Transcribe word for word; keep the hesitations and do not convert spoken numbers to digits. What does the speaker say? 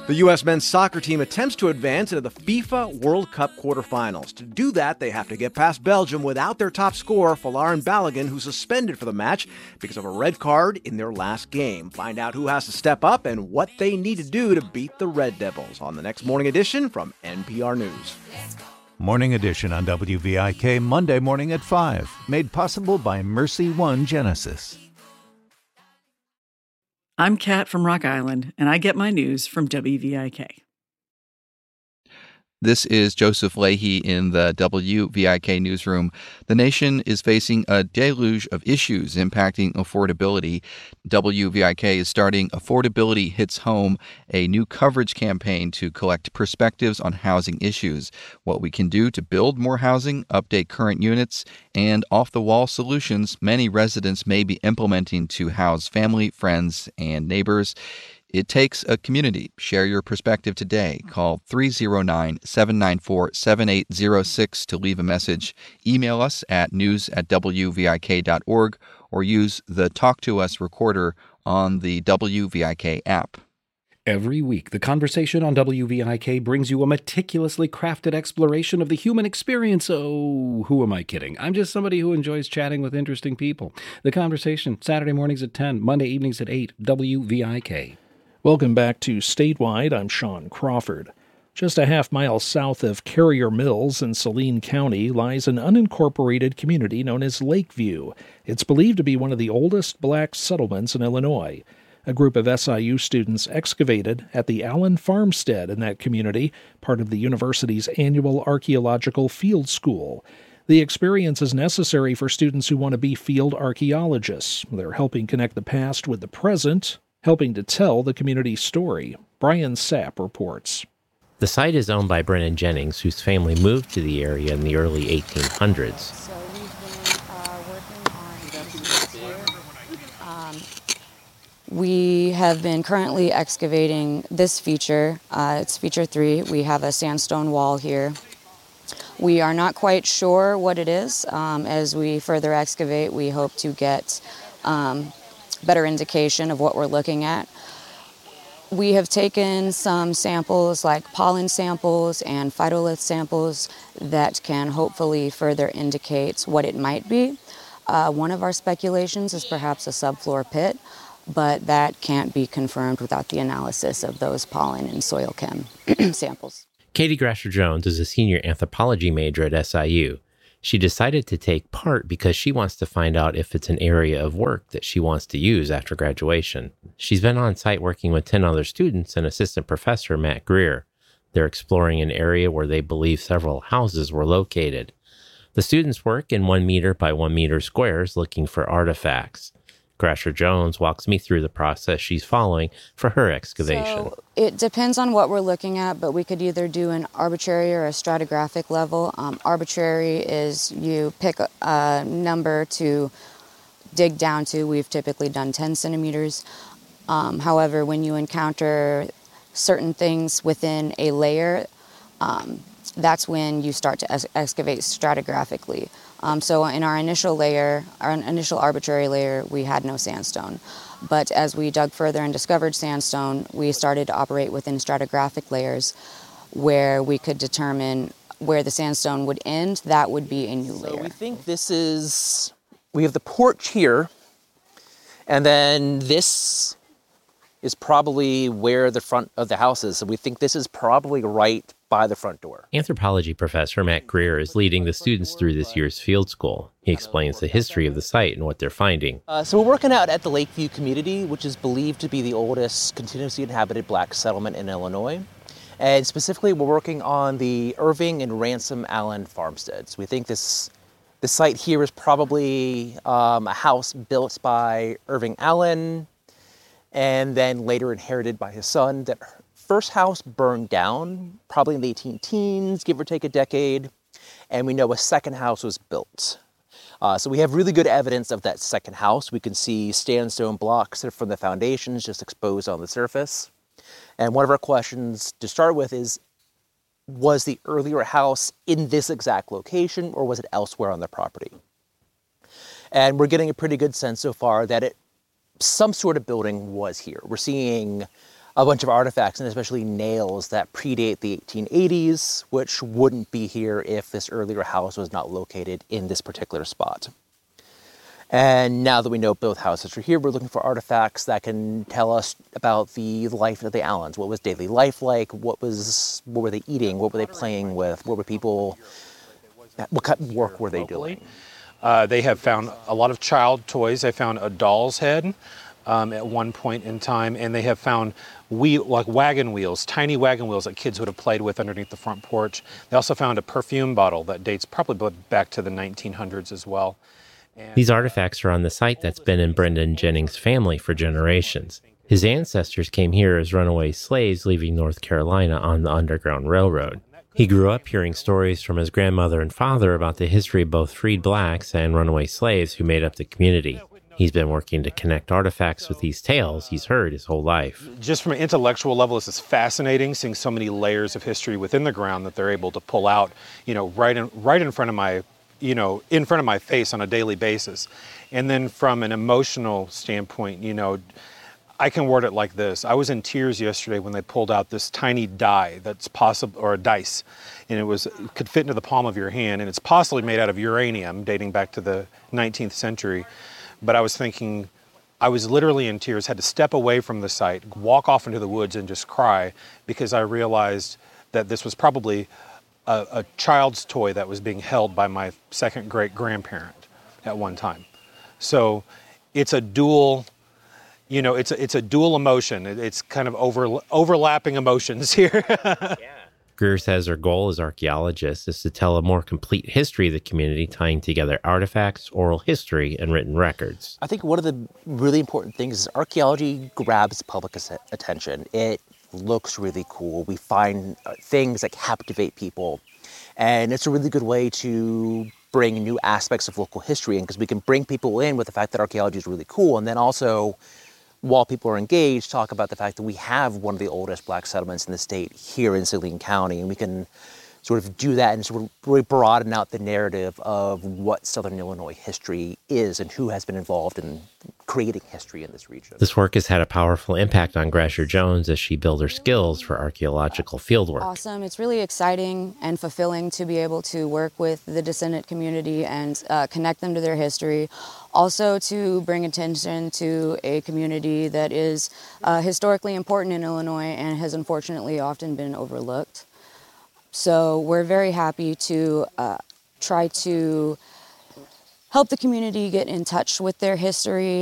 The U S men's soccer team attempts to advance into the FIFA World Cup quarterfinals. To do that, they have to get past Belgium without their top scorer, Folarin Balogun, who's suspended for the match because of a red card in their last game. Find out who has to step up and what they need to do to beat the Red Devils on the next Morning Edition from N P R News. Morning Edition on W V I K, Monday morning at five. Made possible by Mercy One Genesis. I'm Kat from Rock Island, and I get my news from W V I K. This is Joseph Leahy in the W V I K newsroom. The nation is facing a deluge of issues impacting affordability. W V I K is starting Affordability Hits Home, a new coverage campaign to collect perspectives on housing issues, what we can do to build more housing, update current units, and off-the-wall solutions many residents may be implementing to house family, friends, and neighbors. It takes a community. Share your perspective today. Call three oh nine, seven nine four, seven eight oh six to leave a message. Email us at news at w v i k dot org or use the Talk to Us recorder on the W V I K app. Every week, the conversation on W V I K brings you a meticulously crafted exploration of the human experience. Oh, who am I kidding? I'm just somebody who enjoys chatting with interesting people. The Conversation, Saturday mornings at ten, Monday evenings at eight, W V I K. Welcome back to Statewide. I'm Sean Crawford. Just a half mile south of Carrier Mills in Saline County lies an unincorporated community known as Lakeview. It's believed to be one of the oldest black settlements in Illinois. A group of S I U students excavated at the Allen Farmstead in that community, part of the university's annual archaeological field school. The experience is necessary for students who want to be field archaeologists. They're helping connect the past with the present, helping to tell the community's story. Brian Sapp reports. The site is owned by Brennan Jennings, whose family moved to the area in the early eighteen hundreds. So we've been uh, working on this here. Um, we have been currently excavating this feature. Uh, it's feature three. We have a sandstone wall here. We are not quite sure what it is. Um, as we further excavate, we hope to get um, better indication of what we're looking at. We have taken some samples like pollen samples and phytolith samples that can hopefully further indicate what it might be. Uh, one of our speculations is perhaps a subfloor pit, but that can't be confirmed without the analysis of those pollen and soil chem samples. Katie Grasher-Jones is a senior anthropology major at S I U. She decided to take part because she wants to find out if it's an area of work that she wants to use after graduation. She's been on site working with ten other students and assistant professor Matt Greer. They're exploring an area where they believe several houses were located. The students work in one meter by one meter squares looking for artifacts. Grasher-Jones walks me through the process she's following for her excavation. So it depends on what we're looking at, but we could either do an arbitrary or a stratigraphic level. Um, arbitrary is you pick a, a number to dig down to. We've typically done ten centimeters. Um, however, when you encounter certain things within a layer, um, that's when you start to ex- excavate stratigraphically. Um, so in our initial layer, our initial arbitrary layer, we had no sandstone. But as we dug further and discovered sandstone, we started to operate within stratigraphic layers where we could determine where the sandstone would end. That would be a new layer. So we think this is, we have the porch here, and then this is probably where the front of the house is. So we think this is probably right by the front door. Anthropology professor Matt Greer is leading the students through this year's field school. He explains the history of the site and what they're finding. Uh, so we're working out at the Lakeview community, which is believed to be the oldest continuously inhabited black settlement in Illinois. And specifically, we're working on the Irving and Ransom Allen farmsteads. We think this the site here is probably um, a house built by Irving Allen and then later inherited by his son. That first house burned down, probably in the eighteen teens, give or take a decade, and we know a second house was built. Uh, so we have really good evidence of that second house. We can see sandstone blocks from the foundations just exposed on the surface. And one of our questions to start with is, was the earlier house in this exact location, or was it elsewhere on the property? And we're getting a pretty good sense so far that it some sort of building was here. We're seeing a bunch of artifacts, and especially nails that predate the eighteen eighties, which wouldn't be here if this earlier house was not located in this particular spot. And now that we know both houses are here, we're looking for artifacts that can tell us about the life of the Allens. What was daily life like? What was, what were they eating? What were they playing with? What were people, what kind of work were they doing? Uh, they have found a lot of child toys. They found a doll's head um, at one point in time, and they have found wheel, like wagon wheels, tiny wagon wheels that kids would have played with underneath the front porch. They also found a perfume bottle that dates probably back to the nineteen hundreds as well. And these artifacts are on the site that's been in Brendan Jennings' family for generations. His ancestors came here as runaway slaves leaving North Carolina on the Underground Railroad. He grew up hearing stories from his grandmother and father about the history of both freed blacks and runaway slaves who made up the community. He's been working to connect artifacts with these tales he's heard his whole life. Just from an intellectual level, this is fascinating, seeing so many layers of history within the ground that they're able to pull out, you know, right in, right in front of my you know, in front of my face on a daily basis. And then from an emotional standpoint, you know, I can word it like this. I was in tears yesterday when they pulled out this tiny die that's possible, or a dice, and it was, it could fit into the palm of your hand, and it's possibly made out of uranium dating back to the nineteenth century. But I was thinking, I was literally in tears, had to step away from the site, walk off into the woods and just cry, because I realized that this was probably A, a child's toy that was being held by my second great grandparent at one time. So it's a dual, you know, it's a, it's a dual emotion. It, it's kind of over, overlapping emotions here. Yeah. Greer says her goal as archaeologist is to tell a more complete history of the community, tying together artifacts, oral history, and written records. I think one of the really important things is archaeology grabs public attention. It looks really cool. We find things that captivate people, and it's a really good way to bring new aspects of local history in, because we can bring people in with the fact that archaeology is really cool, and then also, while people are engaged, talk about the fact that we have one of the oldest black settlements in the state here in Saline County, and we can sort of do that and sort of really broaden out the narrative of what Southern Illinois history is and who has been involved in creating history in this region. This work has had a powerful impact on Grasher Jones as she builds her skills for archaeological fieldwork. Awesome. It's really exciting and fulfilling to be able to work with the descendant community and uh, connect them to their history. Also to bring attention to a community that is uh, historically important in Illinois and has unfortunately often been overlooked. So we're very happy to uh, try to help the community get in touch with their history